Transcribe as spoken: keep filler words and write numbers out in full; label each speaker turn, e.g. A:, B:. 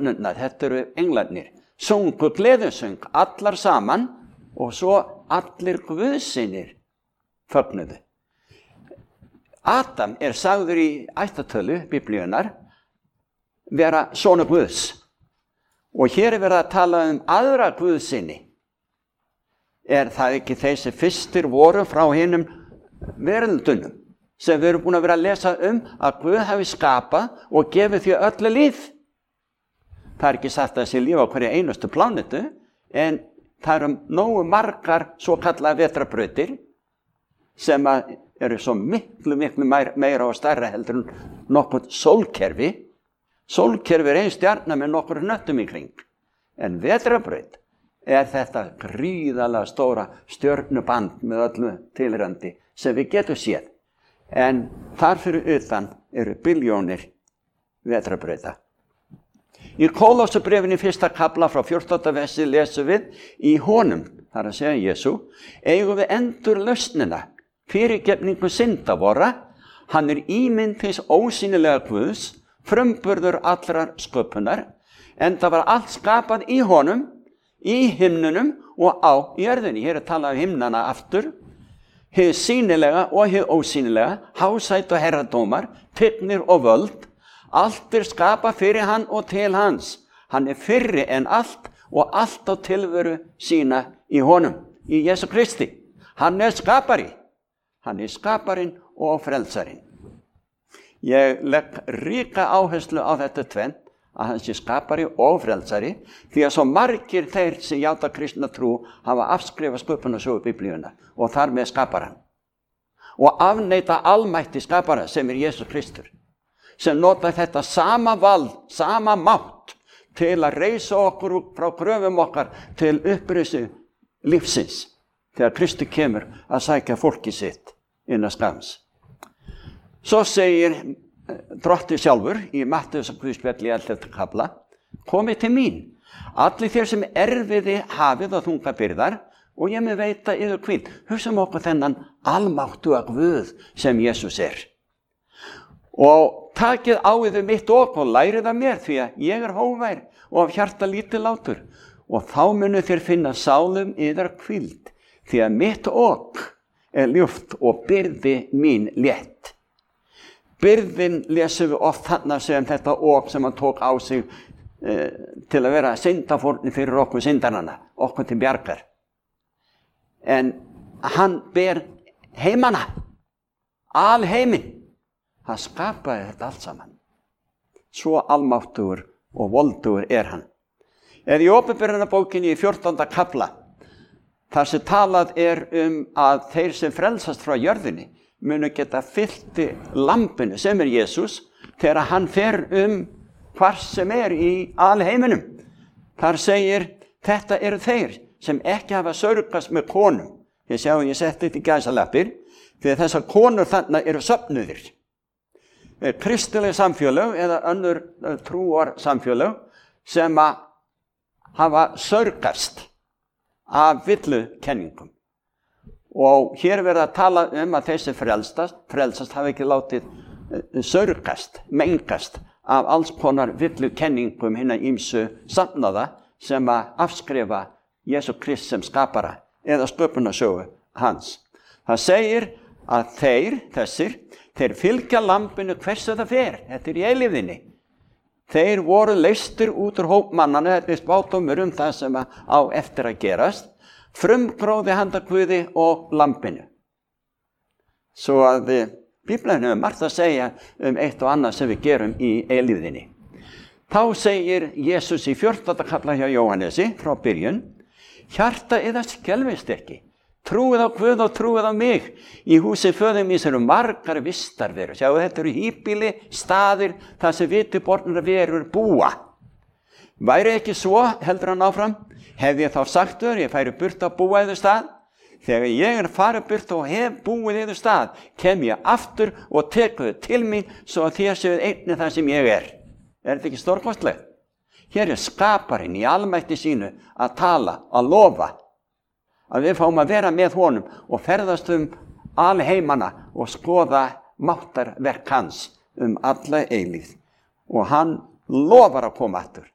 A: stjörnurnar, þetta eru englarnir, sungu gleðisöng, allar saman og svo allir guðsynir fögnuðu. Adam er sagður í ættatölu Biblíunnar vera sonur Guðs og hér er verið að tala um aðra guðsyni. Er það ekki þeir sem fyrstir voru frá hinum veröldunum sem við erum búin að vera að lesa um að Guð hafi skapað og gefið því öllu líf? Það er ekki sagt að þessi líf á hverju einustu plánetu, en það eru nógu margar svo kallaðar vetrarbrautir sem að eru svo miklu, miklu meira og stærra heldur en nokkuð sólkerfi. Sólkerfi er ein stjarna með nokkur hnöttum í kring. En vetrarbraut er þetta gríðarlega stóra stjörnuband með öllu tilrandi sem við getum séð. En þar fyrir utan eru billjónir vetrarbrauta. Í Kólósabréfinu fyrsta kafla frá fjórtánda versi lesum við í honum, þar að segja Jesú, eigum við endurlausnina, fyrirgefningu synda vorra, hann er ímynd hins ósýnilega Guðs, frumburður allrar sköpunar, en það var allt skapað í honum, í himnunum og á jörðinni. Hér er talað um himnana aftur, hið sýnilega og hið ósýnilega, hásæt og herradómar, tignir og völd, allt er skapað fyrir hann og til hans. Hann er fyrri en allt og allt á tilveru sína í honum, í Jesú Kristi. Hann er skapari. Hann er skaparinn og frelsarinn. Ég legg ríka áherslu á þetta tvennt, að hann sé skapari og frelsari, því að svo margir þeir sem játa kristna trú hafa afskrifað sköpunarsögu Biblíuna og þar með skaparann. Og afneita almætti skapara sem er Jesú Kristur, sem nota þetta sama vald, sama mátt til að reisa okkur frá gröfum okkar til upprisu lífsins, þegar Kristur kemur að sækja fólki sitt innan skams. Svo segir Drottinn sjálfur í Matteusarguðspjalli í ellefta kafla, komið til mín, allir þér sem erfiði hafið og þunga byrðar, og ég mun veita yður hvíld. Hugsum okkur þennan almáttuga Guð sem Jesús er. Og takið á yður mitt ok og lærið af mér, því að ég er hógvær og af hjarta lítillátur, og þá munu þér finna sálum yður hvíld, því að mitt ok er ljúft og byrði mín létt. Byrðin lesum við oft þarna sem þetta ok sem hann tók á sig eh, til að vera syndafórni fyrir okkur syndarana, okkur til bjargar. En hann ber heimana, alheiminn. Hann skapaði þetta allt saman. Svo almáttugur og voldugur er hann. Eða í Åpenbarunarbókinni í fjórtánda kafla, þar sem talað er um að þeir sem frelsast frá jörðinni munu geta fyllt lambinu sem er Jesús þegar hann fer um hvar sem er í alheiminum. Þar segir, þetta eru þeir sem ekki hafa sörgast með konum. Ég sjá, ég setti þetta í gæsalappir, því þessar konur þarna eru söfnuðir. Kristileg samfélög eða önnur trúar samfélög sem að hafa sörgast af villukenningum. Og hér verða að tala um að þessi frelsast, frelsast hafi ekki látið sörgast, mengast af alls konar villukenningum hinna ýmsu safnaða sem að afskrifa Jesú Krist sem skapara eða sköpunarsögu hans. Það segir að þeir, þessir, þeir fylgja lambinu hversu það fer, þetta er í eilífðinni. Þeir voru leystir út úr hópmannana, þetta er spádómur um það sem á eftir að gerast, frumgróði handa Guði og lambinu. Svo að Bíblan hefur margt að segja um eitt og annað sem við gerum í eilífðinni. Þá segir Jesús í fjórtánda kafla hjá Jóhannesi frá byrjun, hjarta eða skelfist ekki, trúið á Guð og trúið á mig. Í húsi föður míns eru margar vistarverur. Sjáu, þetta eru híbýli, staðir, þar sem vitibornar verur búa. Væri ekki svo, heldur hann áfram, hef ég þá sagt þér, ég færi burt að búa yður stað. Þegar ég er farið burt og hef búið yður stað, kem ég aftur og teku þið til mín, svo að þér séuð einnig það sem ég er. Er þetta ekki stórkostlegt? Hér er skaparinn í almætti sínu að tala, að lofa, að við fáum að vera með honum og ferðast um alheimana og skoða máttarverk hans um alla eilífð. Og hann lofar að koma aftur.